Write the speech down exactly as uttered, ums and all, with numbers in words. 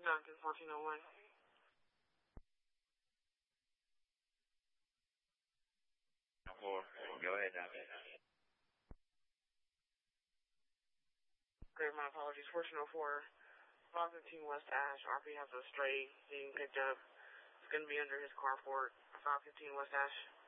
Duncan, fourteen oh one. Four. Go ahead, Duncan. Great, my apologies. fourteen oh four, five fifteen West Ash. R P has a stray being picked up. It's going to be under his carport. five fifteen West Ash.